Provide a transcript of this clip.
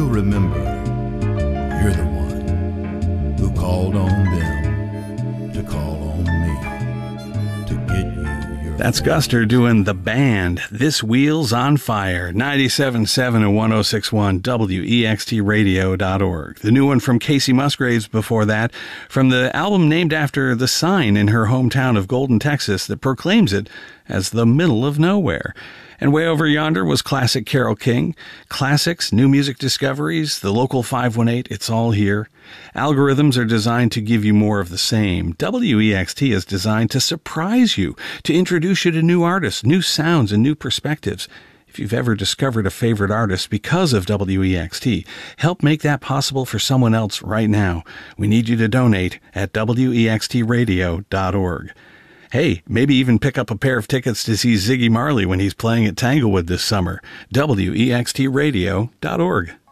you'll remember you're the one who called on them to call on me to get you your... That's Guster doing The Band, This Wheel's on Fire, 97.7 and 106.1 WEXTradio.org. The new one from Casey Musgraves before that, from the album named after the sign in her hometown of Golden, Texas, that proclaims it as the middle of nowhere. And way over yonder was classic Carole King. Classics, new music discoveries, the local 518, it's all here. Algorithms are designed to give you more of the same. WEXT is designed to surprise you, to introduce you to new artists, new sounds, and new perspectives. If you've ever discovered a favorite artist because of WEXT, help make that possible for someone else right now. We need you to donate at WEXTradio.org. Hey, maybe even pick up a pair of tickets to see Ziggy Marley when he's playing at Tanglewood this summer. WEXTradio.org.